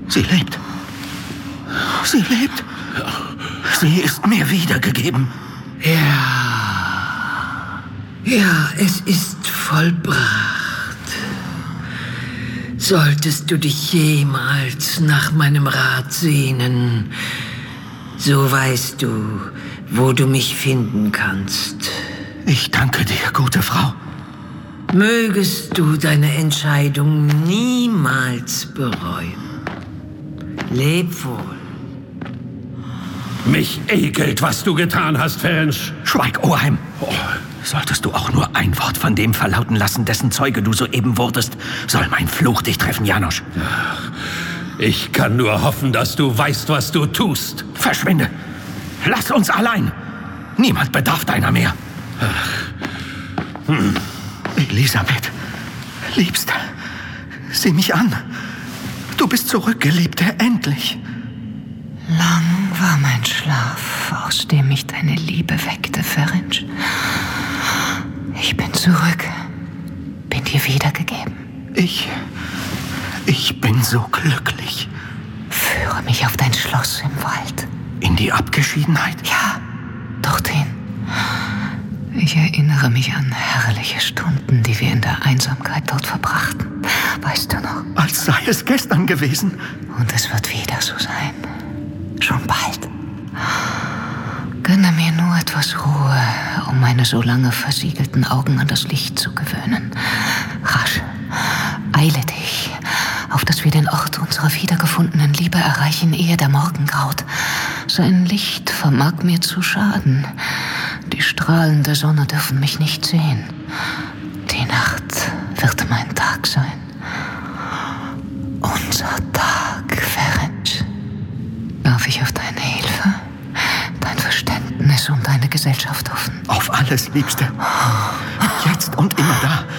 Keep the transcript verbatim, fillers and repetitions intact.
Sie lebt. Sie lebt. Sie ist mir wiedergegeben. Ja. Ja, es ist vollbracht. Solltest du dich jemals nach meinem Rat sehnen, so weißt du, wo du mich finden kannst. Ich danke dir, gute Frau. Mögest du deine Entscheidung niemals bereuen. Leb wohl. Mich ekelt, was du getan hast, Ferenc. Schweig, Oheim. Oh. Solltest du auch nur ein Wort von dem verlauten lassen, dessen Zeuge du soeben wurdest, soll mein Fluch dich treffen, Janosch. Ich kann nur hoffen, dass du weißt, was du tust. Verschwinde. Lass uns allein. Niemand bedarf deiner mehr. Hm. Elisabeth, Liebste, sieh mich an. Du bist zurück, Geliebte, endlich. Lang war mein Schlaf, aus dem mich deine Liebe weckte, Ferenc. Ich bin zurück, bin dir wiedergegeben. Ich, ich bin so glücklich. Führe mich auf dein Schloss im Wald. In die Abgeschiedenheit? Ja, dorthin. Ich erinnere mich an herrliche Stunden, die wir in der Einsamkeit dort verbrachten. Weißt du noch? Als sei es gestern gewesen. Und es wird wieder so sein. Schon bald. Gönne mir nur etwas Ruhe, um meine so lange versiegelten Augen an das Licht zu gewöhnen. Rasch, eile dich, auf dass wir den Ort unserer wiedergefundenen Liebe erreichen, ehe der Morgen graut. Sein Licht vermag mir zu schaden. Die Strahlen der Sonne dürfen mich nicht sehen. Die Nacht wird mein Tag sein. Unser Tag, Ferenc. Darf ich auf deine Hilfe, dein Verständnis und deine Gesellschaft hoffen? Auf alles, Liebste. Jetzt und immer da,